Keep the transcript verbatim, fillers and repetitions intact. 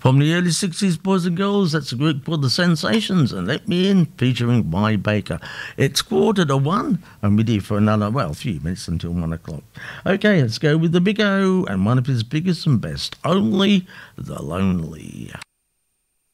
From the early sixties, boys and girls, that's a group called The Sensations and Let Me In, featuring My Baker. It's quarter to one, and we're here for another, well, a few minutes until one o'clock. Okay, let's go with the Big O and one of his biggest and best, Only the Lonely.